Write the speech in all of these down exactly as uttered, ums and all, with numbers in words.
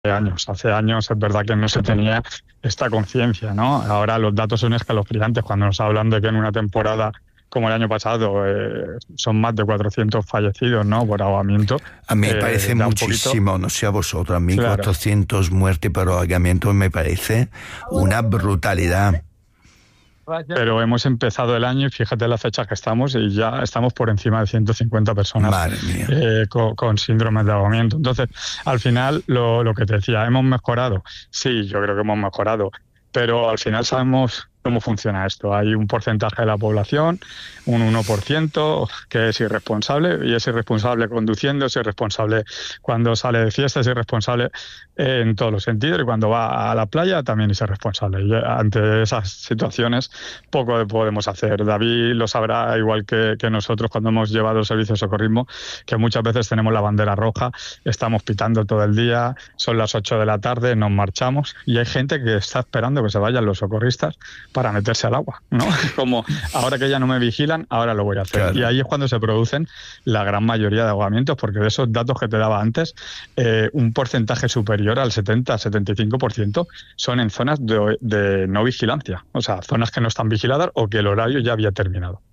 años. Hace años es verdad que no se tenía esta conciencia, ¿no? Ahora los datos son escalofriantes cuando nos hablan de que en una temporada como el año pasado eh, son más de cuatrocientos fallecidos, ¿no? Por ahogamiento. A mí me eh, parece da un muchísimo, poquito... no sé a vosotros, a mí Claro. cuatrocientos muertes por ahogamiento me parece una brutalidad. Pero hemos empezado el año y fíjate la fecha que estamos y ya estamos por encima de ciento cincuenta personas Madre mía. eh, con, con síndrome de ahogamiento. Entonces, al final, lo, lo que te decía, ¿hemos mejorado? Sí, yo creo que hemos mejorado, pero al final sabemos cómo funciona esto. Hay un porcentaje de la población, un uno por ciento, que es irresponsable, y es irresponsable conduciendo, es irresponsable cuando sale de fiesta, es irresponsable en todos los sentidos, y cuando va a la playa también es irresponsable. Y ante esas situaciones poco podemos hacer. David lo sabrá, igual que, que nosotros cuando hemos llevado el servicio de socorrismo, que muchas veces tenemos la bandera roja, estamos pitando todo el día, son las ocho de la tarde, nos marchamos, y hay gente que está esperando que se vayan los socorristas para meterse al agua, ¿no? Como ahora que ya no me vigilan, ahora lo voy a hacer. Claro. Y ahí es cuando se producen la gran mayoría de ahogamientos, porque de esos datos que te daba antes, eh, un porcentaje superior al setenta a setenta y cinco por ciento son en zonas de, de no vigilancia, o sea, zonas que no están vigiladas o que el horario ya había terminado.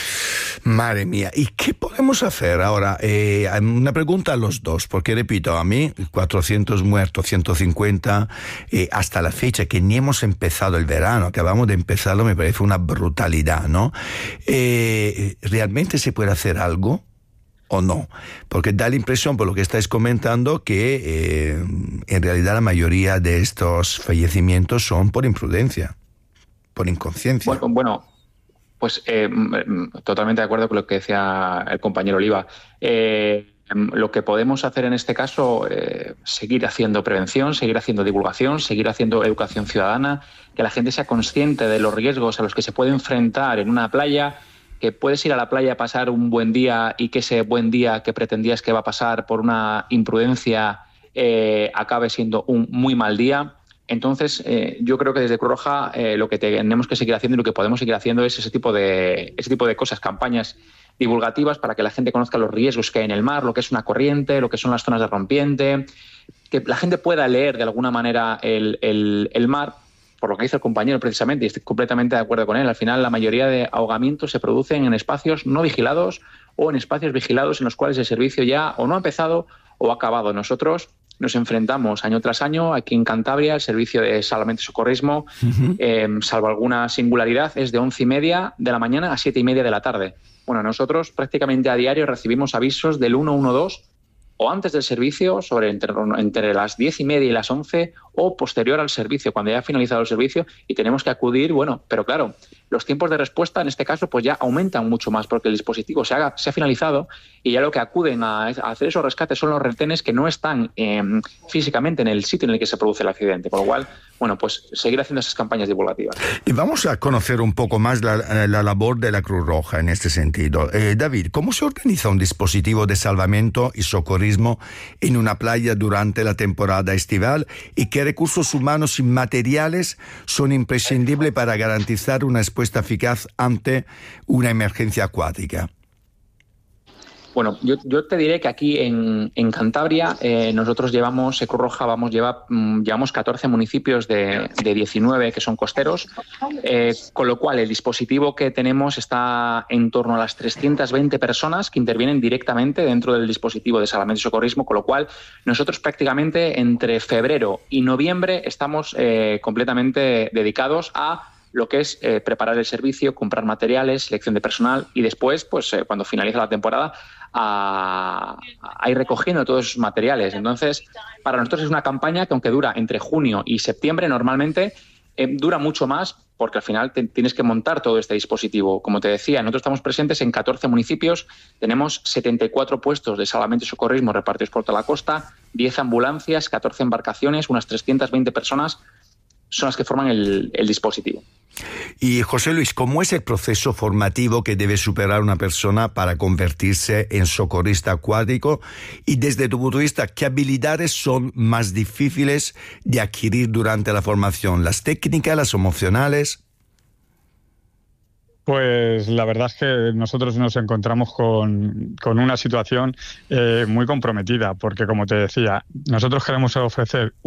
Madre mía, ¿y qué podemos hacer ahora? Eh, una pregunta a los dos, porque repito, a mí cuatrocientos muertos, ciento cincuenta, eh, hasta la fecha que ni hemos empezado el verano, acabamos de empezarlo, me parece una brutalidad, ¿no? Eh, ¿Realmente se puede hacer algo o no? Porque da la impresión, por lo que estáis comentando, que eh, en realidad la mayoría de estos fallecimientos son por imprudencia, por inconsciencia. Bueno, bueno pues eh, totalmente de acuerdo con lo que decía el compañero Oliva. Eh, lo que podemos hacer en este caso, eh, seguir haciendo prevención, seguir haciendo divulgación, seguir haciendo educación ciudadana, que la gente sea consciente de los riesgos a los que se puede enfrentar en una playa, que puedes ir a la playa a pasar un buen día y que ese buen día que pretendías que va a pasar por una imprudencia eh, acabe siendo un muy mal día. Entonces, eh, yo creo que desde Cruz Roja eh, lo que tenemos que seguir haciendo y lo que podemos seguir haciendo es ese tipo de, ese tipo de cosas, campañas divulgativas para que la gente conozca los riesgos que hay en el mar, lo que es una corriente, lo que son las zonas de rompiente, que la gente pueda leer de alguna manera el, el, el mar, por lo que dice el compañero precisamente, y estoy completamente de acuerdo con él. Al final, la mayoría de ahogamientos se producen en espacios no vigilados o en espacios vigilados en los cuales el servicio ya o no ha empezado o ha acabado. Nosotros nos enfrentamos año tras año aquí en Cantabria, el servicio de salvamento y socorrismo, uh-huh. eh, salvo alguna singularidad, es de once y media de la mañana a siete y media de la tarde. Bueno, nosotros prácticamente a diario recibimos avisos del uno uno dos o antes del servicio, sobre entre, entre las diez y media y las once, o posterior al servicio, cuando ya ha finalizado el servicio, y tenemos que acudir, bueno, pero claro, los tiempos de respuesta en este caso pues ya aumentan mucho más, porque el dispositivo se ha, se ha finalizado y ya lo que acuden a, a hacer esos rescates son los retenes que no están eh, físicamente en el sitio en el que se produce el accidente, con lo cual, bueno, pues seguir haciendo esas campañas divulgativas. Y vamos a conocer un poco más la, la labor de la Cruz Roja en este sentido. Eh, David, ¿cómo se organiza un dispositivo de salvamento y socorrismo en una playa durante la temporada estival y qué recursos humanos y materiales son imprescindibles para garantizar una respuesta eficaz ante una emergencia acuática? Bueno, yo, yo te diré que aquí en, en Cantabria eh, nosotros llevamos, Cruz Roja, vamos, lleva, mm, llevamos catorce municipios de, de diecinueve que son costeros, eh, con lo cual el dispositivo que tenemos está en torno a las trescientas veinte personas que intervienen directamente dentro del dispositivo de salvamento y socorrismo, con lo cual nosotros prácticamente entre febrero y noviembre estamos eh, completamente dedicados a lo que es eh, preparar el servicio, comprar materiales, selección de personal y después, pues eh, cuando finaliza la temporada, a, a ir recogiendo todos esos materiales. Entonces, para nosotros es una campaña que aunque dura entre junio y septiembre, normalmente eh, dura mucho más porque al final te, tienes que montar todo este dispositivo. Como te decía, nosotros estamos presentes en catorce municipios, tenemos setenta y cuatro puestos de salvamento y socorrismo repartidos por toda la costa, diez ambulancias, catorce embarcaciones, unas trescientas veinte personas son las que forman el, el dispositivo. Y José Luis, ¿cómo es el proceso formativo que debe superar una persona para convertirse en socorrista acuático? Y desde tu punto de vista, ¿qué habilidades son más difíciles de adquirir durante la formación? ¿Las técnicas, las emocionales? Pues la verdad es que nosotros nos encontramos con, con una situación eh, muy comprometida, porque como te decía, nosotros queremos ofrecer